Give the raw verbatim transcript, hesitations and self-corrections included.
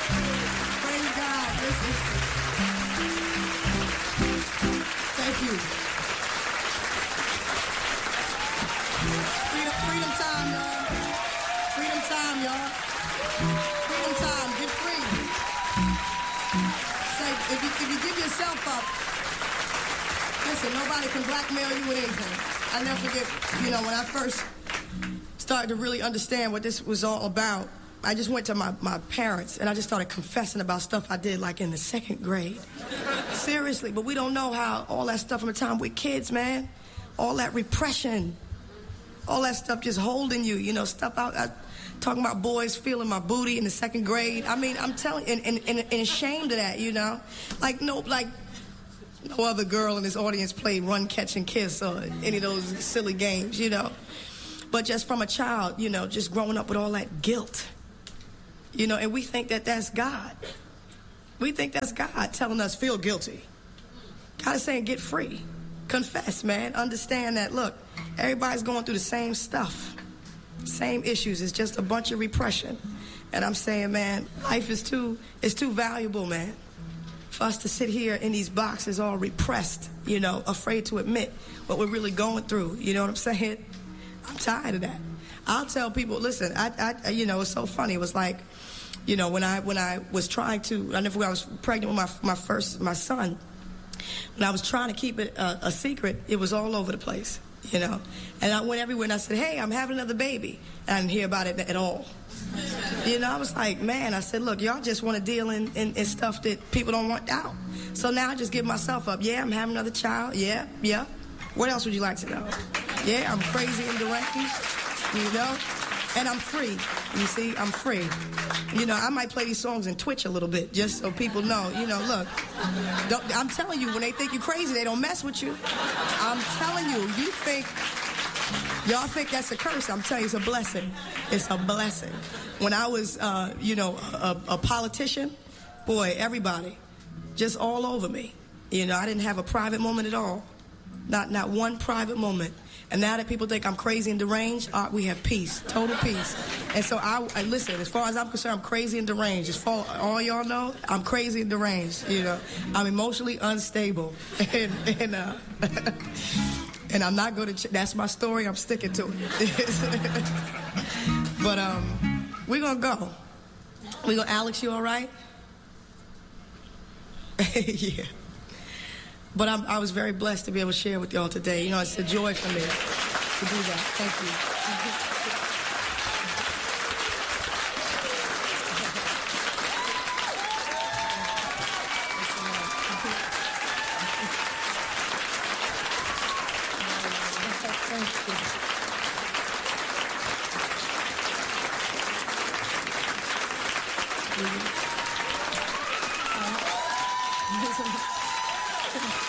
Praise God. Listen. Thank you. Freedom, freedom time, y'all. Freedom time, y'all. Freedom time. Get free. Say, if you, if you give yourself up, listen, nobody can blackmail you with anything. I never forget, you know, when I first started to really understand what this was all about, I just went to my, my parents and I just started confessing about stuff I did like in the second grade. Seriously, but we don't know how all that stuff from the time we're kids, man. All that repression, all that stuff just holding you, you know, stuff out, I, talking about boys feeling my booty in the second grade. I mean, I'm telling you, and, and, and, and ashamed of that, you know. Like, no, like, no other girl in this audience played Run, Catch, and Kiss or any of those silly games, you know. But just from a child, you know, just growing up with all that guilt. You know, and we think that that's God. We think that's God telling us, feel guilty. God is saying, get free. Confess, man. Understand that, look, everybody's going through the same stuff. Same issues. It's just a bunch of repression. And I'm saying, man, life is too, is too valuable, man, for us to sit here in these boxes all repressed, you know, afraid to admit what we're really going through. You know what I'm saying? I'm tired of that. I'll tell people, listen, I, I, you know, it's so funny. It was like, you know, when I when I was trying to, I never when I was pregnant with my my first my son. When I was trying to keep it a, a secret, it was all over the place, you know. And I went everywhere and I said, hey, I'm having another baby. And I didn't hear about it at all. You know, I was like, man, I said, look, y'all just want to deal in, in, in stuff that people don't want out. So now I just give myself up. Yeah, I'm having another child. Yeah, yeah. What else would you like to know? Yeah, I'm crazy and deranged, you know. And I'm free. You see, I'm free. You know, I might play these songs and twitch a little bit just so people know, you know, look. Don't, I'm telling you, when they think you're crazy, they don't mess with you. I'm telling you, you think, y'all think that's a curse. I'm telling you, it's a blessing. It's a blessing. When I was, uh, you know, a, a politician, boy, everybody, just all over me. You know, I didn't have a private moment at all. Not, not one private moment. And now that people think I'm crazy and deranged, uh, we have peace, total peace. And so I, I listen, as far as I'm concerned, I'm crazy and deranged. As far all y'all know, I'm crazy and deranged, you know. I'm emotionally unstable. And, and, uh, and I'm not going to, ch- that's my story, I'm sticking to it. But um, we're going to go. We're going to, Alex, you all right? Yeah. But I'm, I was very blessed to be able to share with y'all today. You know, it's a joy for me to do that. Thank you. Thank you.